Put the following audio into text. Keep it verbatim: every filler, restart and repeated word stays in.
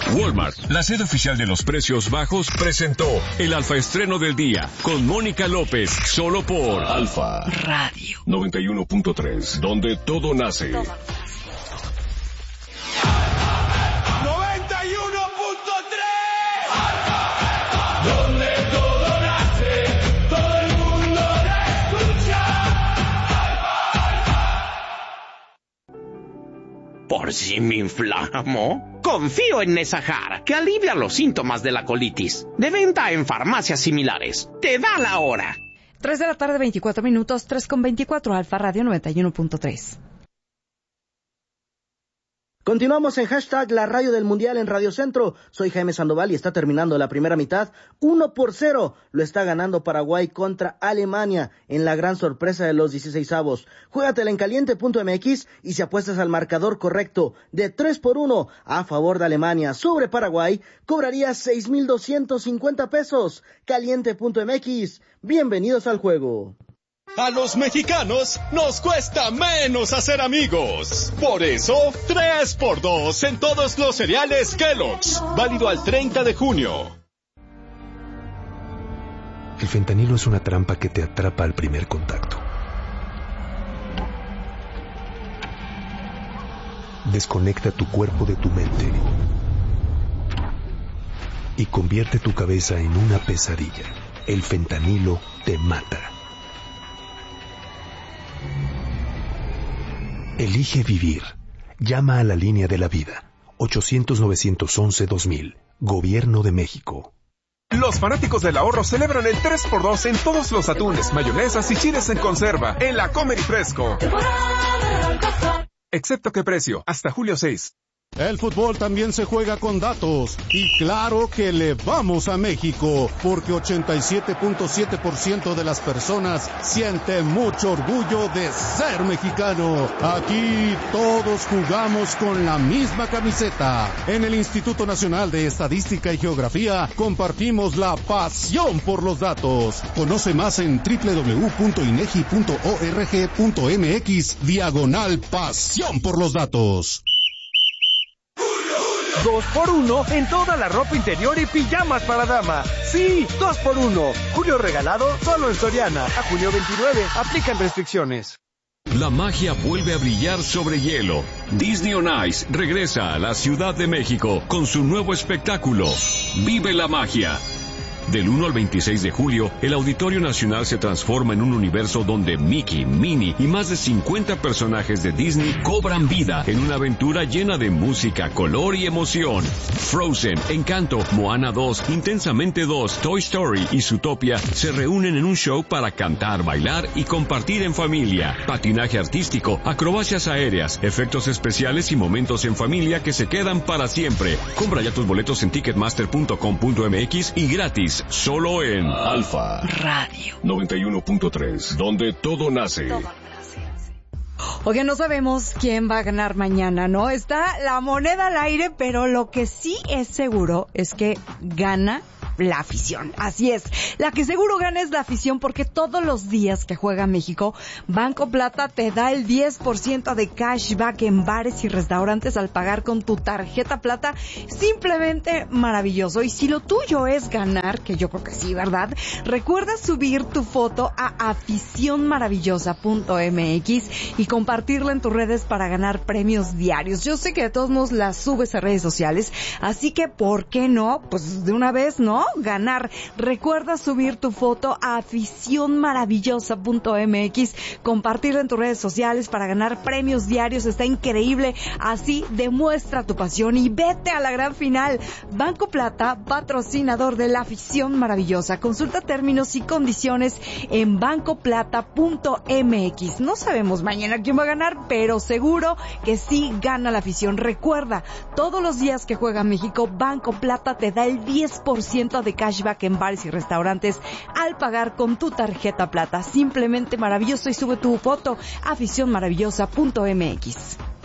Walmart, la sede oficial de los precios bajos, presentó el Alfa Estreno del Día con Mónica López, solo por Alfa Radio noventa y uno punto tres, donde todo nace. noventa y uno punto tres, donde todo nace, todo el mundo te escucha. ¿Por si me inflamo? Confío en Nesahar, que alivia los síntomas de la colitis. De venta en farmacias similares. Te da la hora. tres de la tarde, veinticuatro minutos, tres con veinticuatro, Alfa Radio noventa y uno punto tres. Continuamos en hashtag La Radio del Mundial en Radio Centro. Soy Jaime Sandoval y está terminando la primera mitad. uno por cero lo está ganando Paraguay contra Alemania en la gran sorpresa de los dieciseisavos. Juégatela en caliente punto m x y si apuestas al marcador correcto de tres por uno a favor de Alemania sobre Paraguay, cobrarías seis mil doscientos cincuenta pesos. caliente punto m x. Bienvenidos al juego. A los mexicanos nos cuesta menos hacer amigos. Por eso, tres por dos en todos los cereales Kellogg's. Válido al treinta de junio. El fentanilo es una trampa que te atrapa al primer contacto. Desconecta tu cuerpo de tu mente y convierte tu cabeza en una pesadilla. El fentanilo te mata. Elige vivir. Llama a la línea de la vida. ochocientos, novecientos once, dos mil. Gobierno de México. Los fanáticos del ahorro celebran el tres por dos en todos los atunes, mayonesas y chiles en conserva en la Comer y Fresco. Excepto qué precio, hasta julio seis. El fútbol también se juega con datos y claro que le vamos a México porque ochenta y siete punto siete por ciento de las personas siente mucho orgullo de ser mexicano. Aquí todos jugamos con la misma camiseta. En el Instituto Nacional de Estadística y Geografía compartimos la pasión por los datos. Conoce más en doble u doble u doble u punto inegi punto org punto m x diagonal pasión por los datos. Dos por uno en toda la ropa interior y pijamas para dama. Sí, dos por uno. Julio regalado solo en Soriana. A junio veintinueve. Aplican restricciones. La magia vuelve a brillar sobre hielo. Disney on Ice regresa a la Ciudad de México con su nuevo espectáculo. Vive la magia. Del uno al veintiséis de julio, el Auditorio Nacional se transforma en un universo donde Mickey, Minnie y más de cincuenta personajes de Disney cobran vida en una aventura llena de música, color y emoción. Frozen, Encanto, Moana dos, Intensamente dos, Toy Story y Zootopia se reúnen en un show para cantar, bailar y compartir en familia. Patinaje artístico, acrobacias aéreas, efectos especiales y momentos en familia que se quedan para siempre. Compra ya tus boletos en ticketmaster punto com punto m x y gratis. Solo en Alfa Radio noventa y uno punto tres, donde todo nace. Oye, no sabemos quién va a ganar mañana, ¿no? Está la moneda al aire, pero lo que sí es seguro es que gana la afición. Así es. La que seguro gana es la afición porque todos los días que juega México, Banco Plata te da el diez por ciento de cashback en bares y restaurantes al pagar con tu tarjeta Plata. Simplemente maravilloso. Y si lo tuyo es ganar, que yo creo que sí, ¿verdad? Recuerda subir tu foto a afición maravillosa punto m x y compartirla en tus redes para ganar premios diarios. Yo sé que de todos modos las subes a redes sociales, así que ¿por qué no? Pues de una vez, ¿no? Ganar. Recuerda subir tu foto a afición maravillosa punto m x, compartirla en tus redes sociales para ganar premios diarios. Está increíble. Así demuestra tu pasión y vete a la gran final. Banco Plata, patrocinador de la afición maravillosa. Consulta términos y condiciones en banco plata punto m x. No sabemos mañana quién va a ganar, pero seguro que sí gana la afición. Recuerda, todos los días que juega México, Banco Plata te da el diez por ciento de cashback en bares y restaurantes al pagar con tu tarjeta Plata. Simplemente maravilloso y sube tu foto a afición maravillosa punto m x.